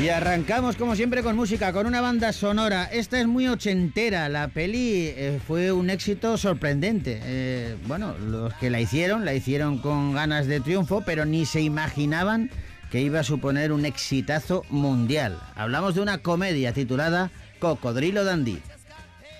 Y arrancamos como siempre con música, con una banda sonora. Esta es muy ochentera. La peli fue un éxito sorprendente. Bueno, los que la hicieron con ganas de triunfo, pero ni se imaginaban que iba a suponer un exitazo mundial. Hablamos de una comedia titulada Cocodrilo Dundee.